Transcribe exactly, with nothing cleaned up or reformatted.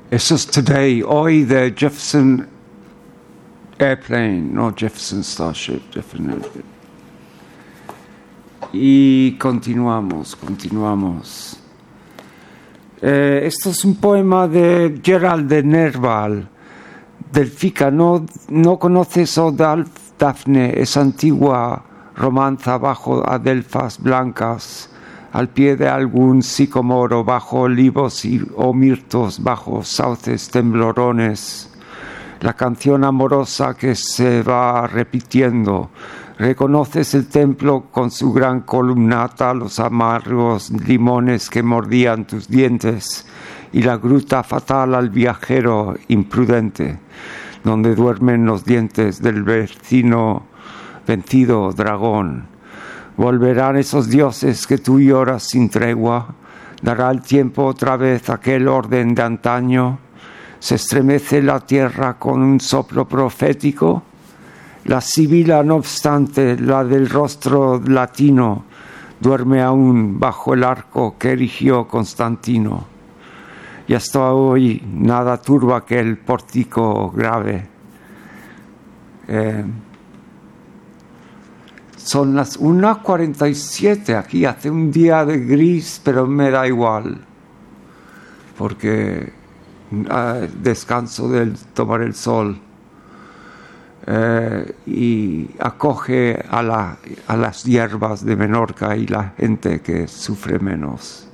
Eso es Today, hoy de Jefferson Airplane, no Jefferson Starship, Jefferson Airplane. Y continuamos, continuamos. Eh, esto es un poema de Gerald de Nerval. Delfica, ¿no, no conoces, oh Dafne, esa antigua romanza bajo adelfas blancas, al pie de algún sicomoro, bajo olivos y, o mirtos, bajo sauces temblorones? La canción amorosa que se va repitiendo. Reconoces el templo con su gran columnata, los amargos limones que mordían tus dientes y la gruta fatal al viajero imprudente, donde duermen los dientes del vecino vencido dragón. Volverán esos dioses que tú lloras sin tregua, dará el tiempo otra vez aquel orden de antaño, se estremece la tierra con un soplo profético. La sibila, no obstante, la del rostro latino, duerme aún bajo el arco que erigió Constantino. Y hasta hoy nada turba que el pórtico grave. Eh, son las una cuarenta y siete aquí, hace un día de gris, pero me da igual, porque eh, descanso del tomar el sol. Eh, y acoge a, la, a las hierbas de Menorca y la gente que sufre menos.